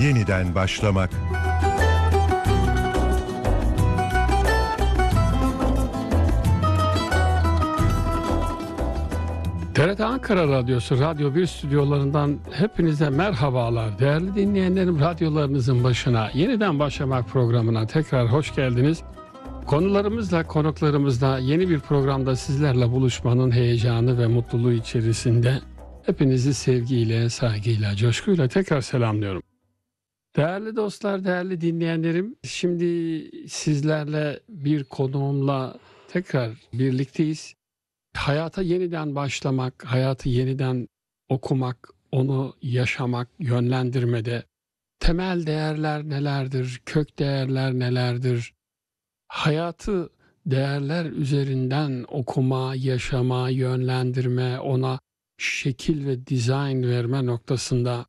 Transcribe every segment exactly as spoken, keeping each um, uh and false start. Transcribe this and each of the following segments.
yeniden başlamak. T R T Ankara Radyosu Radyo bir stüdyolarından hepinize merhabalar. Değerli dinleyenlerim, radyolarınızın başına yeniden başlamak programına tekrar hoş geldiniz. Konularımızla, konuklarımızla yeni bir programda sizlerle buluşmanın heyecanı ve mutluluğu içerisinde hepinizi sevgiyle, saygıyla, coşkuyla tekrar selamlıyorum. Değerli dostlar, değerli dinleyenlerim, şimdi sizlerle bir konuğumla tekrar birlikteyiz. Hayata yeniden başlamak, hayatı yeniden okumak, onu yaşamak, yönlendirmede temel değerler nelerdir, kök değerler nelerdir? Hayatı değerler üzerinden okuma, yaşama, yönlendirme, ona şekil ve dizayn verme noktasında,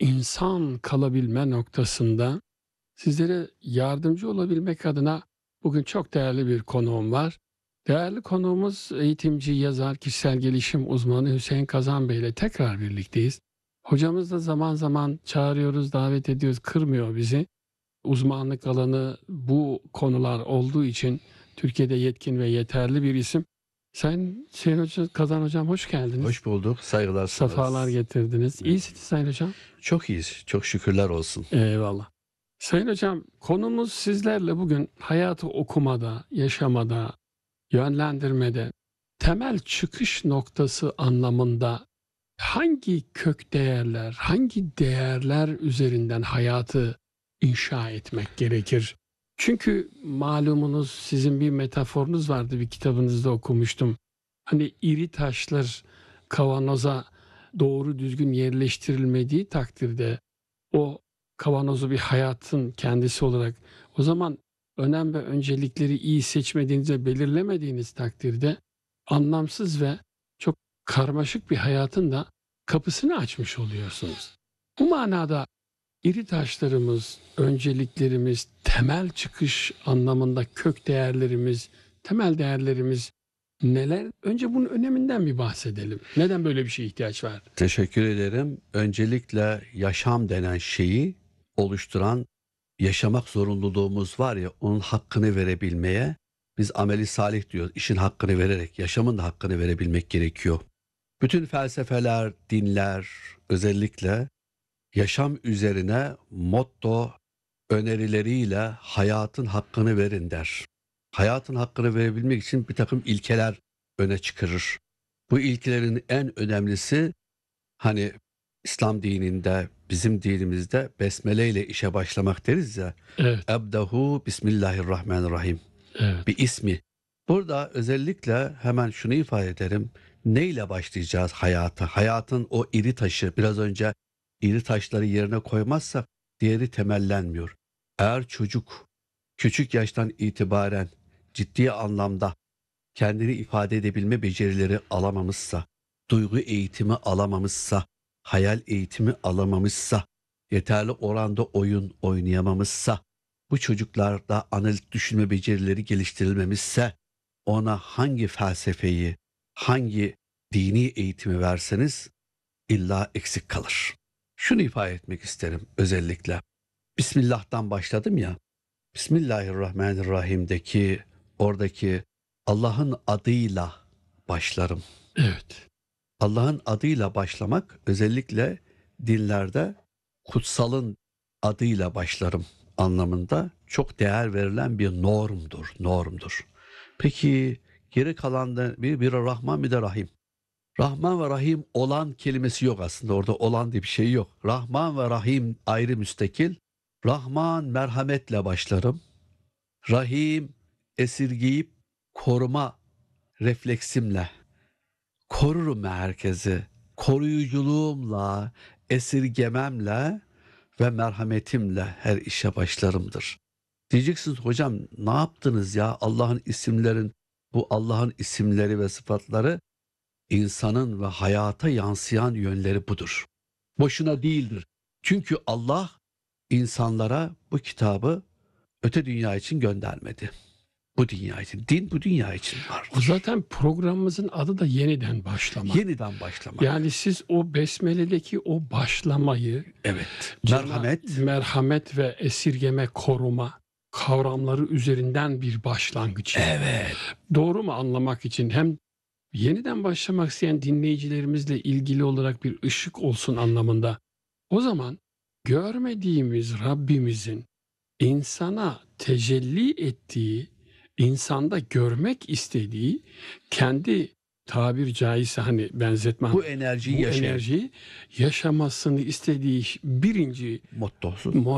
insan kalabilme noktasında sizlere yardımcı olabilmek adına bugün çok değerli bir konuğum var. Değerli konuğumuz eğitimci, yazar, kişisel gelişim uzmanı Hüseyin Kazan Bey ile tekrar birlikteyiz. Hocamız da zaman zaman çağırıyoruz, davet ediyoruz, kırmıyor bizi. Uzmanlık alanı bu konular olduğu için Türkiye'de yetkin ve yeterli bir isim. Sayın Hüseyin Hoca, Kazan Hocam hoş geldiniz. Hoş bulduk, saygılar sunarız. Safalar getirdiniz. Evet. İyisiniz Sayın Hocam. Çok iyiyiz, çok şükürler olsun. Eyvallah. Sayın Hocam, konumuz sizlerle bugün hayatı okumada, yaşamada, yönlendirmede temel çıkış noktası anlamında hangi kök değerler, hangi değerler üzerinden hayatı inşa etmek gerekir? Çünkü malumunuz sizin bir metaforunuz vardı, bir kitabınızda okumuştum. Hani iri taşlar kavanoza doğru düzgün yerleştirilmediği takdirde o kavanozu bir hayatın kendisi olarak, o zaman önem ve öncelikleri iyi seçmediğiniz ve belirlemediğiniz takdirde anlamsız ve çok karmaşık bir hayatın da kapısını açmış oluyorsunuz. Bu manada iri taşlarımız, önceliklerimiz, temel çıkış anlamında kök değerlerimiz, temel değerlerimiz neler? Önce bunun öneminden bir bahsedelim. Neden böyle bir şeye ihtiyaç var? Teşekkür ederim. Öncelikle yaşam denen şeyi oluşturan yaşamak zorunluluğumuz var ya, onun hakkını verebilmeye biz ameli salih diyoruz. İşin hakkını vererek yaşamın da hakkını verebilmek gerekiyor. Bütün felsefeler, dinler özellikle yaşam üzerine motto önerileriyle hayatın hakkını verin der. Hayatın hakkını verebilmek için bir takım ilkeler öne çıkarır. Bu ilkelerin en önemlisi, hani İslam dininde, bizim dinimizde besmele ile işe başlamak deriz ya. Evet. Ebdehu Bismillahirrahmanirrahim. Evet. Bir ismi. Burada özellikle hemen şunu ifade ederim. Neyle başlayacağız hayata? Hayatın o iri taşı, biraz önce iri taşları yerine koymazsak diğeri temellenmiyor. Eğer çocuk küçük yaştan itibaren ciddi anlamda kendini ifade edebilme becerileri alamamışsa, duygu eğitimi alamamışsa, hayal eğitimi alamamışsa, yeterli oranda oyun oynayamamışsa, bu çocuklarda analitik düşünme becerileri geliştirilmemişse, ona hangi felsefeyi, hangi dini eğitimi verseniz illa eksik kalır. Şunu ifade etmek isterim özellikle. Bismillah'tan başladım ya. Bismillahirrahmanirrahim'deki oradaki Allah'ın adıyla başlarım. Evet. Allah'ın adıyla başlamak özellikle dinlerde kutsalın adıyla başlarım anlamında çok değer verilen bir normdur, normdur. Peki geri kalan da bir, bir Rahman bir de Rahim. Rahman ve Rahim olan kelimesi yok aslında, orada olan diye bir şey yok. Rahman ve Rahim ayrı müstakil. Rahman merhametle başlarım. Rahim esirgeyip koruma refleksimle korurum herkesi. Koruyuculuğumla, esirgememle ve merhametimle her işe başlarımdır. Diyeceksiniz hocam ne yaptınız ya, Allah'ın isimlerin, bu Allah'ın isimleri ve sıfatları insanın ve hayata yansıyan yönleri budur. Boşuna değildir. Çünkü Allah insanlara bu kitabı öte dünya için göndermedi. Bu dünya için. Din bu dünya için var. O zaten programımızın adı da yeniden başlamak. Yeniden başlamak. Yani siz o besmeledeki o başlamayı, evet. Cenab- Merhamet. merhamet ve esirgeme, koruma kavramları üzerinden bir başlangıç. Evet. Doğru mu anlamak için hem yeniden başlamak isteyen dinleyicilerimizle ilgili olarak bir ışık olsun anlamında. O zaman görmediğimiz Rabbimizin insana tecelli ettiği, insanda görmek istediği, kendi tabir caizse hani benzetmem, Bu enerjiyi bu yaşayan enerjiyi yaşamasını istediği birinci mottosu.